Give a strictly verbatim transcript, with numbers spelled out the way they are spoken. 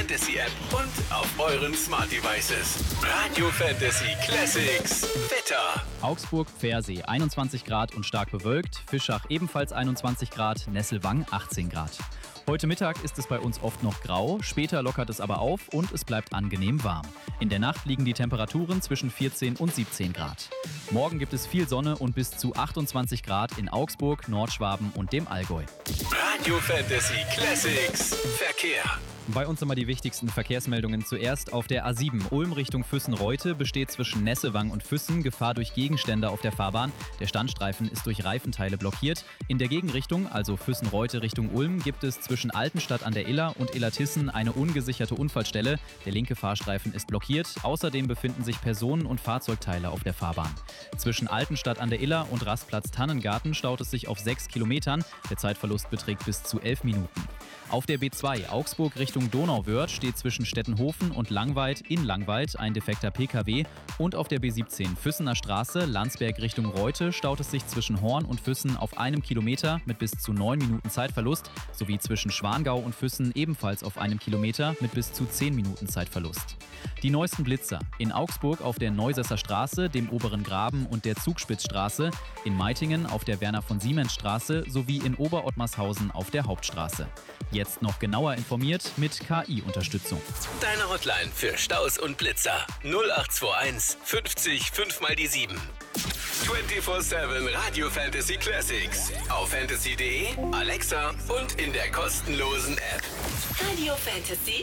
Fantasy App und auf euren Smart Devices. Radio Fantasy Classics Wetter. Augsburg-Pfersee einundzwanzig Grad und stark bewölkt, Fischach ebenfalls einundzwanzig Grad, Nesselwang achtzehn Grad. Heute Mittag ist es bei uns oft noch grau, später lockert es aber auf und es bleibt angenehm warm. In der Nacht liegen die Temperaturen zwischen vierzehn und siebzehn Grad. Morgen gibt es viel Sonne und bis zu achtundzwanzig Grad in Augsburg, Nordschwaben und dem Allgäu. Radio Fantasy Classics Verkehr. Bei uns immer die wichtigsten Verkehrsmeldungen zuerst. Auf der A sieben Ulm Richtung Füssen-Reute besteht zwischen Nessewang und Füssen Gefahr durch Gegenstände auf der Fahrbahn. Der Standstreifen ist durch Reifenteile blockiert. In der Gegenrichtung, also Füssen-Reute Richtung Ulm, gibt es zwischen Altenstadt an der Iller und Illertissen eine ungesicherte Unfallstelle. Der linke Fahrstreifen ist blockiert. Außerdem befinden sich Personen- und Fahrzeugteile auf der Fahrbahn. Zwischen Altenstadt an der Iller und Rastplatz Tannengarten staut es sich auf sechs Kilometern. Der Zeitverlust beträgt bis zu elf Minuten. Auf der B zwei Augsburg Richtung Donauwörth steht zwischen Stettenhofen und Langweid in Langweid ein defekter P K W und auf der B siebzehn Füssener Straße Landsberg Richtung Reute staut es sich zwischen Horn und Füssen auf einem Kilometer mit bis zu neun Minuten Zeitverlust sowie zwischen Schwangau und Füssen ebenfalls auf einem Kilometer mit bis zu zehn Minuten Zeitverlust. Die neuesten Blitzer in Augsburg auf der Neusesser Straße, dem Oberen Graben und der Zugspitzstraße, in Meitingen auf der Werner von Siemens Straße sowie in Oberottmarshausen auf der Hauptstraße. Jetzt noch genauer informiert mit K I-Unterstützung. Deine Hotline für Staus und Blitzer null acht zwei eins fünfzig fünf mal die sieben. vierundzwanzig sieben Radio Fantasy Classics auf fantasy punkt de, Alexa und in der kostenlosen App. Radio Fantasy